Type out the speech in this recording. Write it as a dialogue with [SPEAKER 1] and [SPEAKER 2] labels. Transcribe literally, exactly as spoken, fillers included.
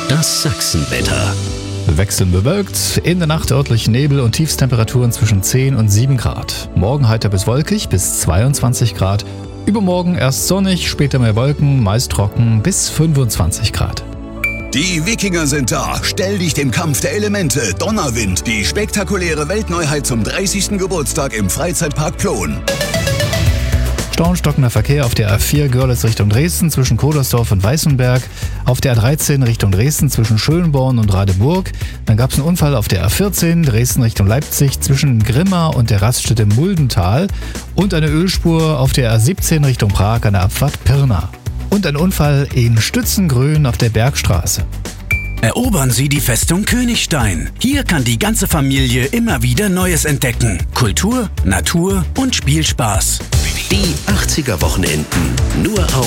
[SPEAKER 1] Das Sachsenwetter.
[SPEAKER 2] Wechselnd bewölkt, in der Nacht örtlich Nebel und Tiefstemperaturen zwischen zehn und sieben Grad. Morgen heiter bis wolkig bis zweiundzwanzig Grad. Übermorgen erst sonnig, später mehr Wolken, meist trocken bis fünfundzwanzig Grad.
[SPEAKER 3] Die Wikinger sind da. Stell dich dem Kampf der Elemente. Donnerwind, die spektakuläre Weltneuheit zum dreißigsten Geburtstag im Freizeitpark Ploen.
[SPEAKER 2] Staunstockender Verkehr auf der A vier Görlitz Richtung Dresden zwischen Kodersdorf und Weißenberg, auf der A dreizehn Richtung Dresden zwischen Schönborn und Radeburg. Dann gab es einen Unfall auf der A vierzehn Dresden Richtung Leipzig zwischen Grimma und der Raststätte Muldental und eine Ölspur auf der A siebzehn Richtung Prag an der Abfahrt Pirna. Und ein Unfall in Stützengrün auf der Bergstraße.
[SPEAKER 4] Erobern Sie die Festung Königstein. Hier kann die ganze Familie immer wieder Neues entdecken. Kultur, Natur und Spielspaß.
[SPEAKER 1] Die achtziger Wochenenden nur auf